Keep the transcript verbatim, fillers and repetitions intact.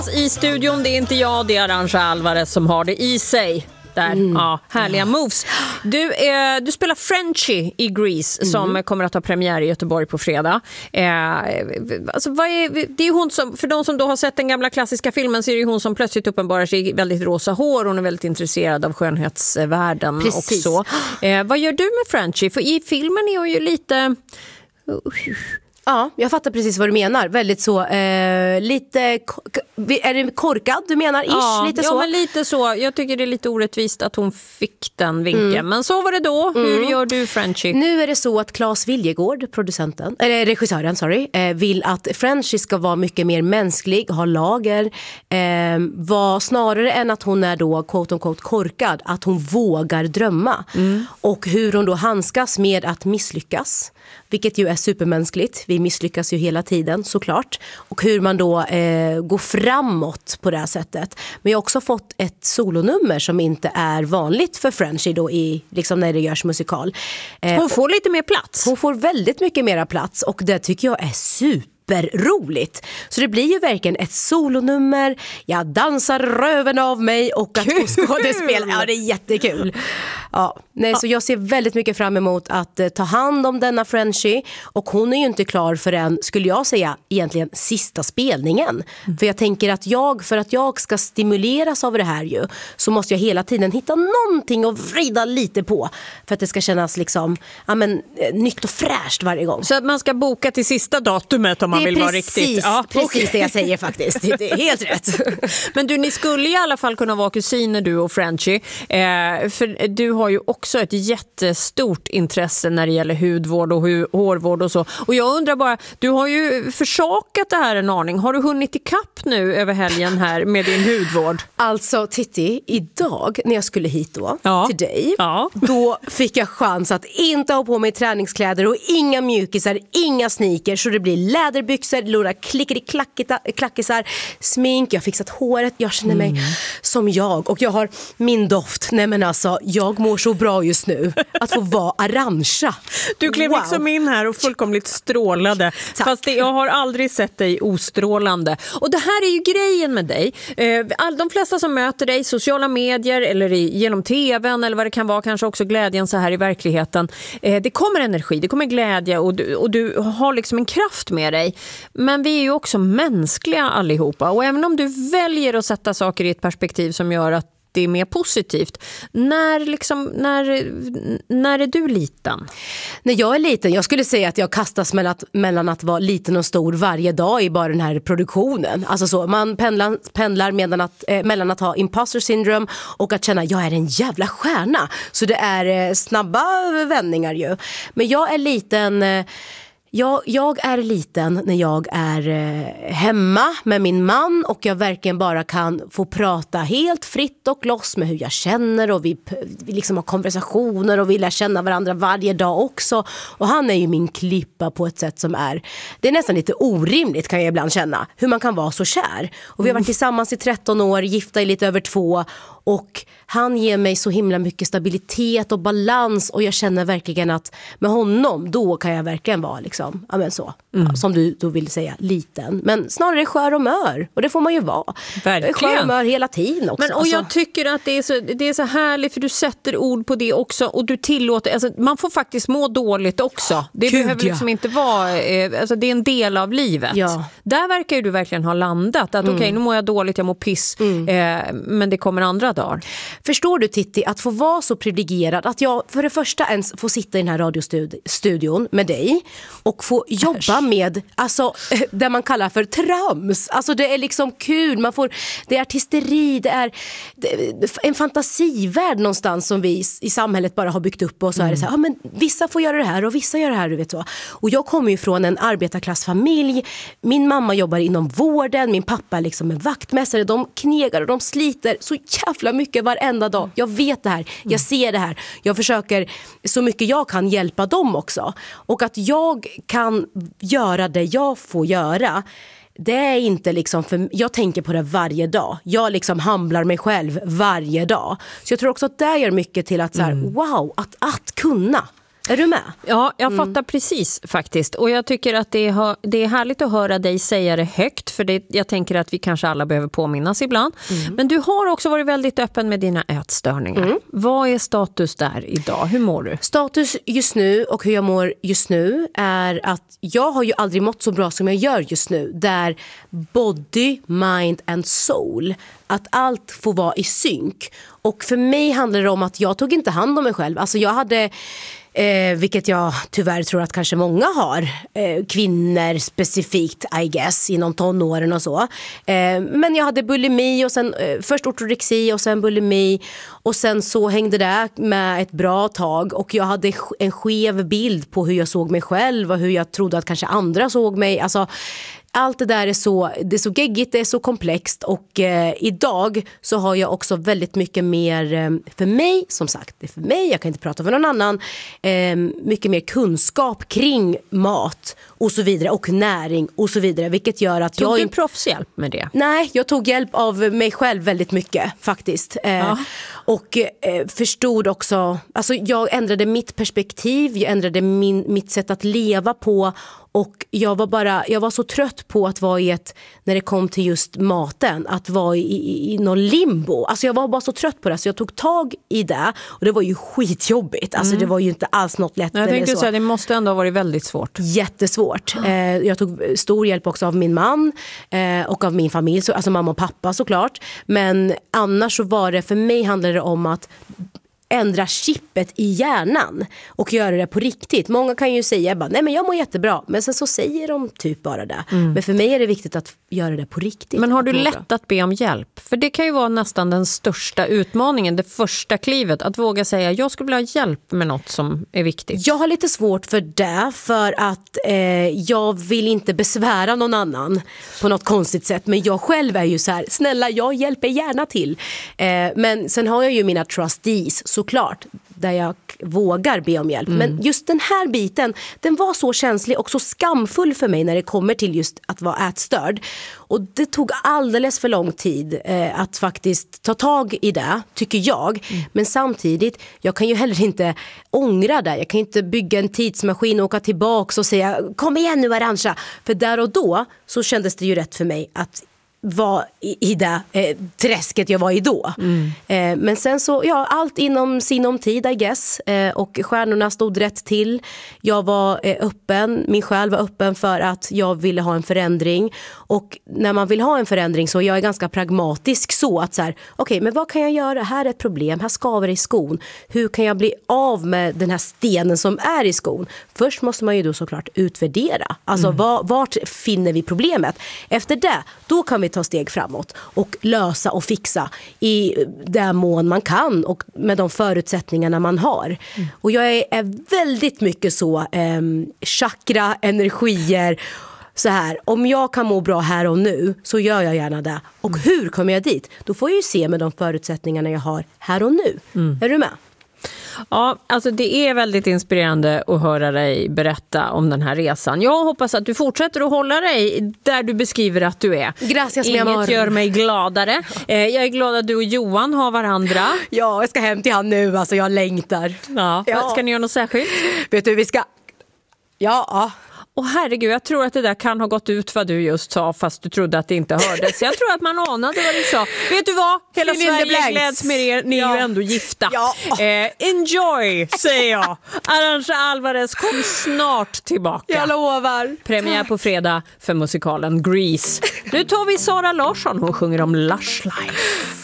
I studion, det är inte jag, det är Arantxa Alvarez som har det i sig. Där, mm. ja, härliga moves. Du, eh, du spelar Frenchie i Grease mm. som kommer att ha premiär i Göteborg på fredag. Eh, alltså, vad är, det är hon som, för de som då har sett den gamla klassiska filmen så är det hon som plötsligt uppenbarar sig i väldigt rosa hår. Hon är väldigt intresserad av skönhetsvärlden. Precis. Också. Eh, vad gör du med Frenchie? För i filmen är hon ju lite... Ja, jag fattar precis vad du menar. Väldigt så, eh, lite, är det korkad du menar? Ish, ja, lite ja, så. men lite så. Jag tycker det är lite orättvist att hon fick den vinkeln. Mm. Men så var det då. Hur mm. gör du Frenchie? Nu är det så att Claes Viljegård, producenten, eller regissören, sorry, eh, vill att Frenchie ska vara mycket mer mänsklig, ha lager, eh, var snarare än att hon är då quote on quote korkad, att hon vågar drömma. Mm. Och hur hon då handskas med att misslyckas, vilket ju är supermänskligt. Vi misslyckas ju hela tiden såklart. Och hur man då eh, går framåt på det här sättet. Men jag har också fått ett solonummer som inte är vanligt för Frenchie då i, liksom när det görs musikal. Eh, hon får lite mer plats. Hon får väldigt mycket mera plats och det tycker jag är super. Roligt. Så det blir ju verkligen ett solonummer. Jag dansar röven av mig och att få skådespel. Ja, det är jättekul. Ja, nej, så jag ser väldigt mycket fram emot att eh, ta hand om denna Frenchie. Och hon är ju inte klar förrän, skulle jag säga, egentligen sista spelningen. Mm. För jag tänker att jag, för att jag ska stimuleras av det här ju, så måste jag hela tiden hitta någonting att vrida lite på. För att det ska kännas liksom, ja men, eh, nytt och fräscht varje gång. Så att man ska boka till sista datumet om man vill vara riktigt. Ja, precis okay. Det jag säger faktiskt. Det är helt rätt. Men du, ni skulle i alla fall kunna vara kusiner du och Frenchie. Eh, för du har ju också ett jättestort intresse när det gäller hudvård och hu- hårvård och så. Och jag undrar bara, du har ju försakat det här en aning. Har du hunnit i kapp nu över helgen här med din hudvård? Alltså Titti, idag när jag skulle hit då ja. till dig, ja. då fick jag chans att inte ha på mig träningskläder och inga mjukisar, inga sneakers, så det blir läderbyxor, lura klickeri-klackisar, smink, jag har fixat håret, jag känner mig mm. som jag och jag har min doft. Nej men alltså, jag mår så bra just nu att få vara Arantxa. Du klev wow. liksom in här och fullkomligt strålade. Tack. Fast det, jag har aldrig sett dig ostrålande. Och det här är ju grejen med dig. All, de flesta som möter dig, sociala medier eller i, genom tvn eller vad det kan vara, kanske också glädjen så här i verkligheten. Det kommer energi, det kommer glädje och du, och du har liksom en kraft med dig. Men vi är ju också mänskliga allihopa. Och även om du väljer att sätta saker i ett perspektiv som gör att det är mer positivt. När, liksom, när, när är du liten? När jag är liten, jag skulle säga att jag kastas mellan att, mellan att vara liten och stor varje dag i bara den här produktionen. Alltså så, man pendlar, pendlar mellan, att, eh, mellan att ha imposter syndrome och att känna jag är en jävla stjärna. Så det är eh, snabba vändningar ju. Men jag är liten... Eh, Jag, jag är liten när jag är eh, hemma med min man och jag verkligen bara kan få prata helt fritt och loss med hur jag känner och vi, vi liksom har konversationer och vi lär känna varandra varje dag också. Och han är ju min klippa på ett sätt som är, det är nästan lite orimligt kan jag ibland känna, hur man kan vara så kär. Och vi har varit tillsammans i tretton år, gifta i lite över två och han ger mig så himla mycket stabilitet och balans och jag känner verkligen att med honom då kan jag verkligen vara liksom, ja men så, mm. ja, som du då vill säga, liten. Men snarare skör och mör och det får man ju vara. Verkligen. Skör och mör hela tiden också. Men, och alltså. jag tycker att det är, så, det är så härligt för du sätter ord på det också och du tillåter, alltså, man får faktiskt må dåligt också. Det Gud, behöver liksom ja. inte vara, eh, alltså, det är en del av livet. Ja. Där verkar ju du verkligen ha landat. Att mm. okej, okay, nu mår jag dåligt, jag mår piss, mm. eh, men det kommer andra dagar. Förstår du Titti att få vara så privilegierad att jag för det första ens får sitta i den här radiostudion med dig och få jobba med alltså, det man kallar för trams. Alltså det är liksom kul, man får, det är artisteri, det är, det är en fantasivärld någonstans som vi i samhället bara har byggt upp och så mm. är det så här, ja, men vissa får göra det här och vissa gör det här, du vet så. Och jag kommer ju från en arbetarklassfamilj, min mamma jobbar inom vården, min pappa är liksom en vaktmästare, de knegar och de sliter så jävla mycket varenda dag. Jag vet det här, jag ser det här, jag försöker så mycket jag kan hjälpa dem också. Och att jag kan göra det jag får göra, det är inte liksom, för jag tänker på det varje dag. Jag liksom hamlar mig själv varje dag. Så jag tror också att det gör mycket till att så här, mm. wow, att, att kunna. Är du med? Ja, jag fattar mm. precis faktiskt. Och jag tycker att det är, det är härligt att höra dig säga det högt. För det, jag tänker att vi kanske alla behöver påminnas ibland. Mm. Men du har också varit väldigt öppen med dina ätstörningar. Mm. Vad är status där idag? Hur mår du? Status just nu och hur jag mår just nu är att jag har ju aldrig mått så bra som jag gör just nu. Där body, mind and soul. Att allt får vara i synk. Och för mig handlar det om att jag tog inte hand om mig själv. Alltså jag hade, eh, vilket jag tyvärr tror att kanske många har, eh, kvinnor specifikt I guess, inom tonåren och så. Eh, men jag hade bulimi och sen eh, först ortorexi och sen bulimi. Och sen så hängde det med ett bra tag. Och jag hade en skev bild på hur jag såg mig själv och hur jag trodde att kanske andra såg mig. Alltså allt det där är så, det är så geggigt, det är så komplext och eh, idag så har jag också väldigt mycket mer eh, för mig, som sagt, det är för mig, jag kan inte prata för någon annan, eh, mycket mer kunskap kring mat och så vidare och näring och så vidare, vilket gör att tog jag... Tog du proffshjälp med det? Nej, jag tog hjälp av mig själv väldigt mycket faktiskt. Eh, ja. Och eh, förstod också, alltså jag ändrade mitt perspektiv, jag ändrade min, mitt sätt att leva på. Och jag var bara, jag var så trött på att vara i ett, när det kom till just maten, att vara i, i, i någon limbo. Alltså jag var bara så trött på det, så jag tog tag i det. Och det var ju skitjobbigt, alltså mm. det var ju inte alls något lätt. Jag tänkte säga, det måste ändå ha varit väldigt svårt. Jättesvårt. Mm. Eh, jag tog stor hjälp också av min man eh, och av min familj, så, alltså mamma och pappa såklart. Men annars så var det, för mig handlade det om att ändra chippet i hjärnan och göra det på riktigt. Många kan ju säga bara, nej men jag mår jättebra, men sen så säger de typ bara det. Mm. Men för mig är det viktigt att göra det på riktigt. Men har du lätt att be om hjälp? För det kan ju vara nästan den största utmaningen, det första klivet, att våga säga, jag skulle vilja ha hjälp med något som är viktigt. Jag har lite svårt för det, för att eh, jag vill inte besvära någon annan på något konstigt sätt, men jag själv är ju så här, snälla, jag hjälper gärna till. Eh, men sen har jag ju mina trustees, så såklart, där jag vågar be om hjälp. Mm. Men just den här biten, den var så känslig och så skamfull för mig när det kommer till just att vara ätstörd. Och det tog alldeles för lång tid eh, att faktiskt ta tag i det, tycker jag. Mm. Men samtidigt, jag kan ju heller inte ångra det. Jag kan inte bygga en tidsmaskin och åka tillbaka och säga, kom igen nu Arantxa. För där och då så kändes det ju rätt för mig att var i, i det eh, träsket jag var i då. Mm. Eh, men sen så, ja, allt inom sinom tid, I guess. Eh, och stjärnorna stod rätt till. Jag var eh, öppen, min själ var öppen för att jag ville ha en förändring. Och när man vill ha en förändring så jag är ganska pragmatisk så att så här, okej, okay, men vad kan jag göra? Här är ett problem, här skaver det i skon. Hur kan jag bli av med den här stenen som är i skon? Först måste man ju då såklart utvärdera. Alltså mm. var, vart finner vi problemet? Efter det, då kan vi ta steg framåt och lösa och fixa i den mån man kan och med de förutsättningarna man har. Mm. Och jag är, är väldigt mycket så eh, chakra, energier, så här, om jag kan må bra här och nu så gör jag gärna det. Och mm. hur kommer jag dit? Då får jag ju se med de förutsättningarna jag har här och nu. Mm. Är du med? Ja, alltså det är väldigt inspirerande att höra dig berätta om den här resan. Jag hoppas att du fortsätter att hålla dig där du beskriver att du är. Gracias, Inget gör mig gladare. Jag är glad att du och Johan har varandra. Ja, jag ska hem till han nu, alltså jag längtar. Ja, ja. Ska ni göra något särskilt? Vet du, vi ska... Ja, Och herregud, jag tror att det där kan ha gått ut vad du just sa, fast du trodde att det inte hördes. Jag tror att man anade vad du sa. Vet du vad? Hela Sverige gläds med er. Ni ja. är ju ändå gifta. Ja. Eh, enjoy, säger jag. Arantxa Alvarez, kom snart tillbaka. Jag lovar. Premiär på fredag för musikalen Grease. Nu tar vi Sara Larsson. Hon sjunger om Lush Life.